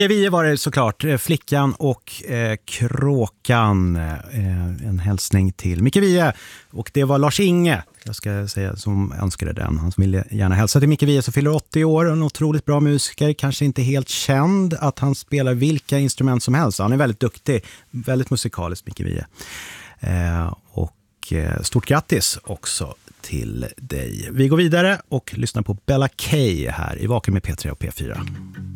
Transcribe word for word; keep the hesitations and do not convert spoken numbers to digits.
Vi var det såklart, Flickan och eh, Kråkan, eh, en hälsning till Micke Wiehe, och det var Lars-Inge, jag ska säga, som önskade den. Han ville gärna hälsa till Micke Wiehe som fyller åttio år, en otroligt bra musiker, kanske inte helt känd att han spelar vilka instrument som helst. Han är väldigt duktig, väldigt musikalisk, Micke Wiehe. Eh, och eh, stort grattis också till dig. Vi går vidare och lyssnar på Bella K här i Vaken med P tre och P fyra.